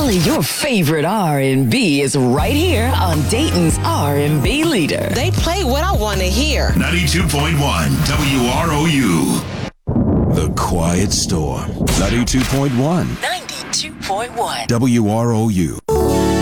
Only your favorite R&B is right here on Dayton's R&B leader. They play what I want to hear. 92.1 WROU. The Quiet Storm. 92.1 92.1 WROU.